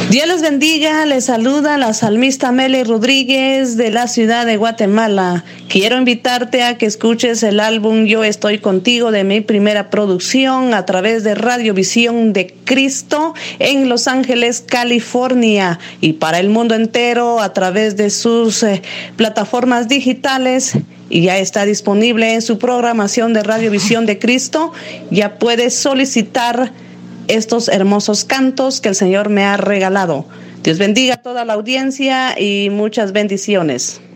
Dios les bendiga, les saluda la salmista Meli Rodríguez de la ciudad de Guatemala. Quiero invitarte a que escuches el álbum Yo Estoy Contigo de mi primera producción a través de Radio Visión de Cristo en Los Ángeles, California, y para el mundo entero a través de sus plataformas digitales. Y ya está disponible en su programación de Radio Visión de Cristo. Ya puedes solicitar estos hermosos cantos que el Señor me ha regalado. Dios bendiga a toda la audiencia y muchas bendiciones.